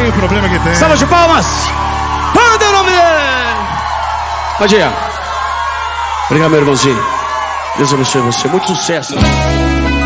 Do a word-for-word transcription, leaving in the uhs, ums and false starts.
tem o problema que tem. Salva de palmas! Manda o nome dele! Pode ir. Obrigado, meu irmãozinho. Deus abençoe você. Muito sucesso.